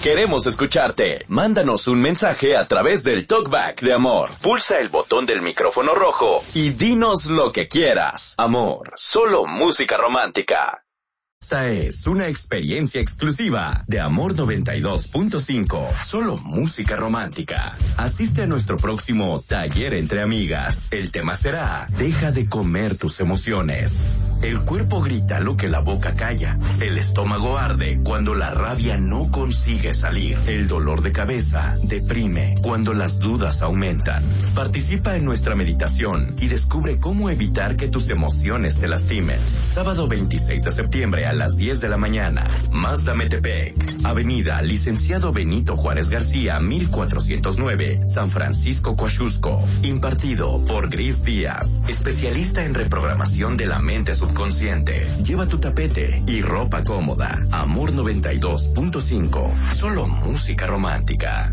Queremos escucharte. Mándanos un mensaje a través del Talkback de Amor. Pulsa el botón del micrófono rojo y dinos lo que quieras. Amor, solo música romántica. Esta es una experiencia exclusiva de Amor 92.5. Solo música romántica. Asiste a nuestro próximo taller entre amigas. El tema será: deja de comer tus emociones. El cuerpo grita lo que la boca calla. El estómago arde cuando la rabia no consigue salir. El dolor de cabeza deprime cuando las dudas aumentan. Participa en nuestra meditación y descubre cómo evitar que tus emociones te lastimen. Sábado 26 de septiembre a las 10 de la mañana. Mazda Metepec, Avenida Licenciado Benito Juárez García, 1409, San Francisco, Coaxusco. Impartido por Gris Díaz, especialista en reprogramación de la mente subconsciente. Lleva tu tapete y ropa cómoda. Amor 92.5. Solo música romántica.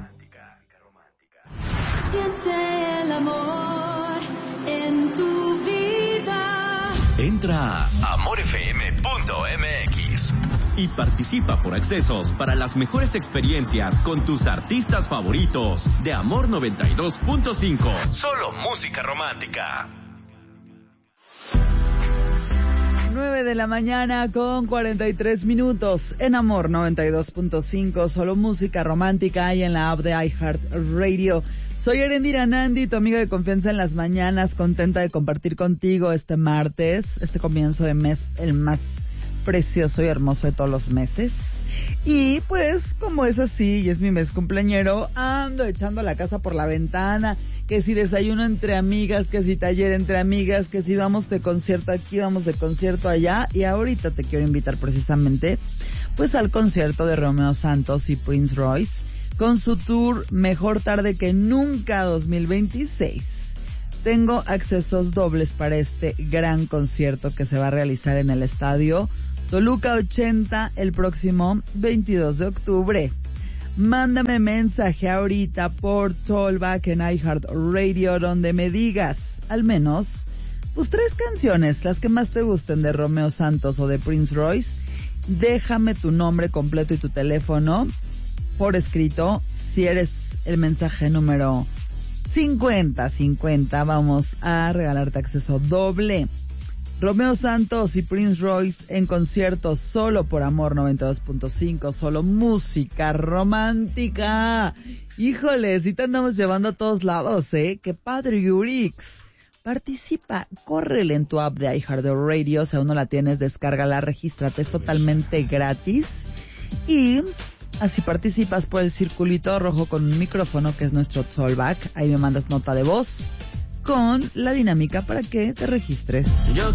Siente el amor en tu vida. Entra a amorfm.mx y participa por accesos para las mejores experiencias con tus artistas favoritos de Amor 92.5. Solo música romántica. 9 de la mañana con 43 minutos en Amor 92.5, solo música romántica y en la app de iHeartRadio. Soy Erendira Nandi, tu amiga de confianza en las mañanas, contenta de compartir contigo este martes, este comienzo de mes, el más precioso y hermoso de todos los meses. Y pues, como es así y es mi mes cumpleañero, ando echando la casa por la ventana, que si desayuno entre amigas, que si taller entre amigas, que si vamos de concierto aquí, vamos de concierto allá, y ahorita te quiero invitar precisamente pues al concierto de Romeo Santos y Prince Royce con su tour Mejor Tarde que Nunca 2026. Tengo accesos dobles para este gran concierto que se va a realizar en el estadio Toluca 80 el próximo 22 de octubre. Mándame mensaje ahorita por Talkback en iHeartRadio donde me digas al menos pues 3 canciones, las que más te gusten de Romeo Santos o de Prince Royce. Déjame tu nombre completo y tu teléfono por escrito. Si eres el mensaje número 50, vamos a regalarte acceso doble. Romeo Santos y Prince Royce en concierto solo por Amor 92.5, solo música romántica. Híjole, si te andamos llevando a todos lados, ¡qué padre, Yurix! Participa, córrele en tu app de iHeartRadio, si aún no la tienes, descárgala, regístrate, es totalmente gratis. Y así participas por el circulito rojo con un micrófono, que es nuestro Talkback. Ahí me mandas nota de voz con la dinámica para que te registres. Yo